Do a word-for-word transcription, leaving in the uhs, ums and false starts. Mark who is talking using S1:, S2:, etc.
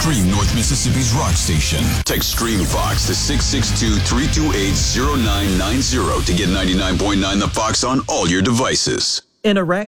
S1: Stream North Mississippi's rock station. Text Stream Fox to six six two, three two eight, zero nine nine zero to get ninety-nine point nine The Fox on all your devices.
S2: In Iraq,